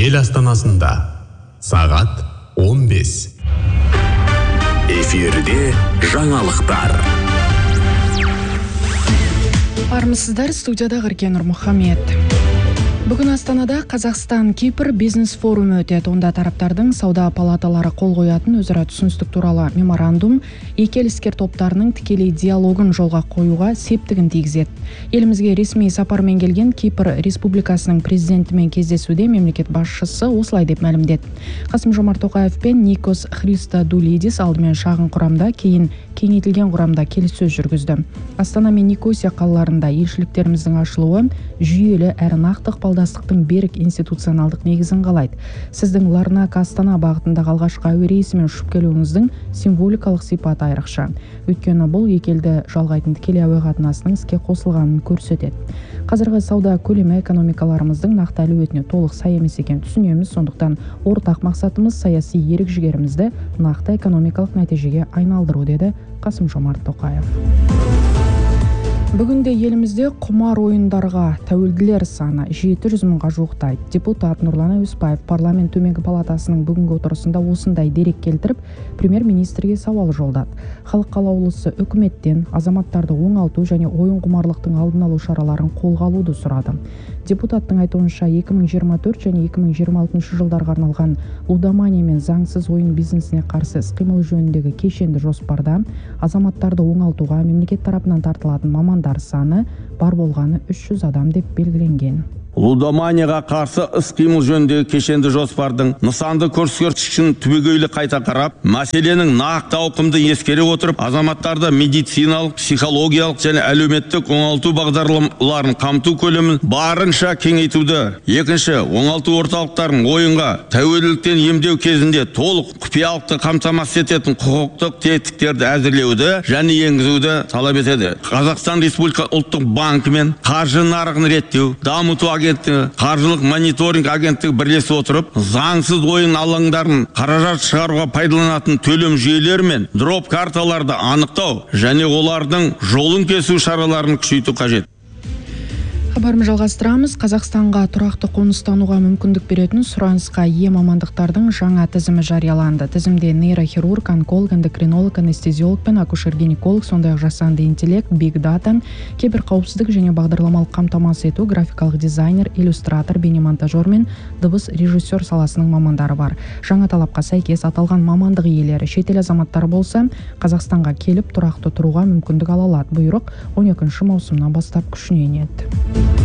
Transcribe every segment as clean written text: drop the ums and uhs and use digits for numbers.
ел астанасында сағат 15. Эфирде жаңалықтар. Армысыздар, студияда Ғыркен Нұрмұхамед. Бүгін Астанада Қазақстан-Кипр бизнес-форумы өтеді. Онда тараптардың сауда палаталары қол қоятын өзара түсіністік туралы меморандум екі ел іскер топтарының тікелей диалогын жолға қоюға септігін тигізеді. Елімізге ресми сапармен келген Кипр Республикасының президентімен кездесуде мемлекет басшысы осылай деп мәлімдеді. Қасым-Жомарт Тоқаев пен Никос Христодулидис алдымен шағын құрамда, кейін кеңейтілген құрамда келіссөз жүргізді. Астана мен Никосия қалаларында елшіліктеріміздің ашылуы жүйелі әрі нақты ықпалдастықтың берік институционалдық негізін қалайды. Сіздің Ларнак Астана бағытында алғашқы әуе рейсімен ұшып келуіңіздің символикалық сипаты айрықша. Өйткені бұл екі елді жалғайтын тікелей әуе қатынасының іске қосылғанын көрсетеді. Қазіргі сауда көлемі экономикаларымыздың нақты әлеуетіне толық сай емес екенін түсінеміз. Сондықтан ортақ мақсатымыз саяси ерік-жігерімізді нақты экономикалық нәтижеге айналдыру, деді Қасым-Жомарт Тоқаев. Бүгінде елімізде құмар ойындарға тәуелділер саны 700 мыңға жуықтайды. Депутат Нұрлан Әуесбаев парламент төменгі палатасының бүгінгі отырысында осындай дерек келтіріп, премьер-министрге сауал жолдады. Халық қалаулысы үкіметтен азаматтарды оңалту және ойын құмарлықтың алдын алу шараларын қолға алуды сұрады. Депутаттың айтуынша 2024 және 2026 жылдарға арналған лудомания мен заңсыз ойын бизнесіне қарсы іс-қимыл жөніндегі кешенді жоспарда азаматтарды оңалтуға мемлекет тарапынан тартылатын мамандар саны бар болғаны 300 адам деп белгіленген. Лудоманияға қарсы іс-қимыл жөніндегі кешенді жоспардың нысанды көрсеткішін түбегейлі қайта қарап, мәселенің нақты ауқымды ескере отырып, азаматтарды медициналық, психологиялық және әлеуметтік оңалту бағдарламаларын қамту көлемін барынша кеңейтуді. Екінші, оңалту орталықтарын ойынға тәуелділіктен емдеу кезінде толық құпиялықты қамтамасыз ететін құқықтық тетіктерді әзірлеуді және енгізуді талап етеді. Қазақстан Республика ұлттық банкі мен қаржы нарығын реттеу, дамыту агенттігі, қаржылық мониторинг агенттігі бірлесіп отырып, заңсыз ойын алаңдарын қаражат шығаруға пайдаланатын төлем жүйелері мен дроп карталарды анықтау және олардың жолын кесу шараларын күшейту қажет. Хабарымызды жалғастырамыз. Қазақстанға тұрақты қоныстануға мүмкіндік беретін сұранысқа ие мамандықтардың жаңа тізімі жарияланды. Тізімде нейрохирург, онколог, эндокринолог, анестезиолог пен акушер-гинеколог, сондай-ақ жасанды интеллект, биг дата, киберқауіпсіздік және бағдарламалық қамтамасыз ету, графикалық дизайнер, иллюстратор, бейнемонтажер мен дыбыс режиссер саласының мамандары бар. Жаңа талапқа сәйкес аталған мамандық иелері шетел азаматтары болса, Қазақстанға келіп тұрақты тұруға мүмкіндік ала алады. Бұйрық 12 маусымнан бастап күшіне енеді.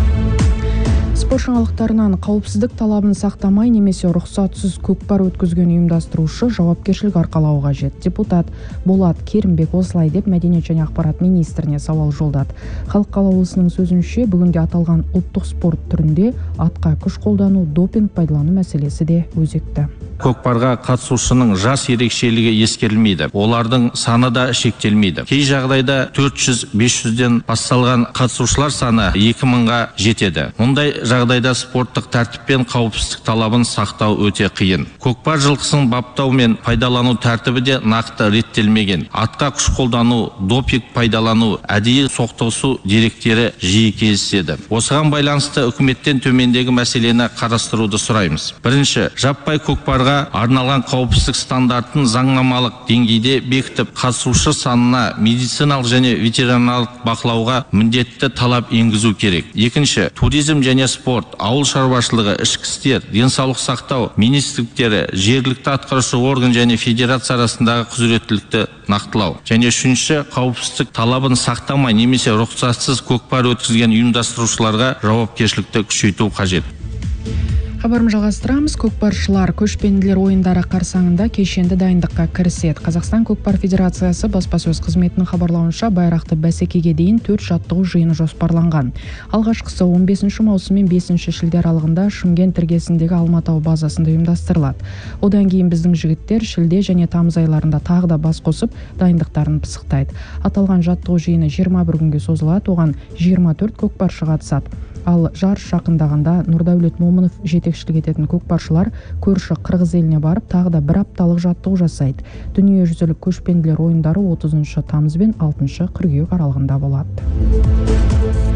Спорт жаңалықтарынан қауіпсіздік талабын сақтамай немесе рұқсатсыз көкпар өткізген ұйымдастырушы жауапкершілік арқалауы қажет. Депутат Болат Керімбек осылай деп Мәдениет және ақпарат министріне сауал жолдады. Халық қалаулысының сөзінше, бүгінде аталған ұлттық спорт түрінде атқа күш қолдану, допинг пайдалану мәселесі де өзекті. Көкпарға қатысушының жас ерекшелігі ескерілмейді. Олардың саны да шектелмейді. Кей жағдайда 400-500-ден басталған қатысушылар саны 2000-ға жетеді. Мұндай жағдайда спорттық тәртіп пен қауіпсіздік талабын сақтау өте қиын. Көкпар жылқысын баптау мен пайдалану тәртібі де нақты реттелмеген. Атқа күш қолдану, допинг пайдалану, әдейі соқтығысу деректері жиі кездеседі. Осыған байланысты үкіметтен төмендегі мәселені қарастыруды сұраймыз. Бірінші, жаппай көкпарға арналған қауіпсіздік стандартын заңнамалық деңгейде бекітіп, қатысушы санына медициналық және ветеринарлық бақылауға міндетті талап енгізу керек. Екінші, туризм және спорт, ауыл шаруашылығы, ішкі істер, денсаулық сақтау министрліктері, жергілікті атқарушы орган және федерация арасындағы құзыреттілікті нақтылау. Және үшінші, қауіпсіздік талабын сақтамай немесе рұқсатсыз көкпар өткізген ұйымдастырушыларға жауапкершілікті күшейту қажет. Хабарымызды жалғастырамыз. Көкпаршылар көшпенділер ойындары қарсаңында кешенді дайындыққа кіріседі. Қазақстан көкпар федерациясы баспасөз қызметінің хабарлауынша байрақты бәсекеге дейін 4 жаттығу жиыны жоспарланған. Алғашқысы 15 маусым мен 5 шілде аралығында Шымкент іргесіндегі Алматау базасында ұйымдастырылады. Одан кейін біздің жігіттер шілде және тамыз айларында тағы да бас қосып дайындықтарын пысықтайды. Аталған жаттығу жиыны 21 күнге созылады. Оған 24 көкпаршы қатысады. Ал жарыс жақындағанда Нұрдәулет Момынов жетекшілік ететін көкпаршылар көрші Қырғыз еліне барып, тағы да 1 апталық жаттығу жасайды. Дүниежүзілік көшпенділер ойындары 30 тамыз бен 6 қыркүйек аралығында болады.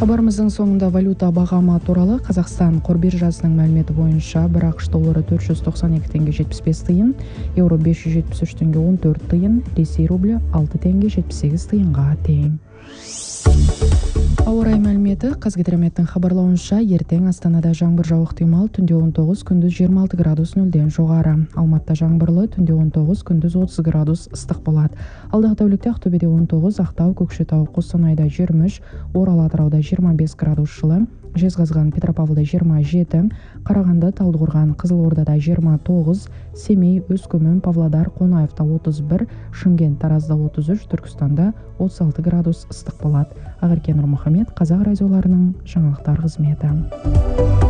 Хабарымыздың соңында валюта бағамы туралы. Қазақстан қор биржасының мәліметі бойынша бір ақш доллары 492 теңге 75 тиын, еуро 573 теңге 14 тиын, Ресей рублі 6 теңге 78 тиынға тең. Ауа райы мәліметі. Қазгидрометтің хабарлауынша ертең Астанада жаңбыр жауы ықтимал, түнде 19, күндіз 26 градус нөлден жоғары. Алматыда жаңбырлы, түнде 19, күндіз 30 градус ыстық болады. Алдағы тәулікте Ақтөбеде 19, Ақтау, Көкшетау, Қостанайда 23, Орал, Атырауда 25 градус жылы, Жезқазған, Петропавлда 27, Қарағанды, Талдықорған, Қызылордада 29, Семей, Өскемен, Павлодар, Қонаевта 31, Шымкент, Таразда 33, Түркістанда 36 градус ыстық болады. Ақерке Нұрмұхамед, Қазақ радиоларының жаңалықтар қызметі.